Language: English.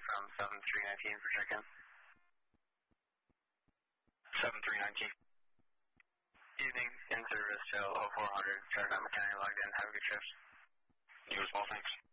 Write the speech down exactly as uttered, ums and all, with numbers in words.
from seven three nineteen for check-in. seven three nineteen. Evening, in service, Shell oh four hundred, Charlotte McKinney logged in. Have a good trip. You as well, thanks.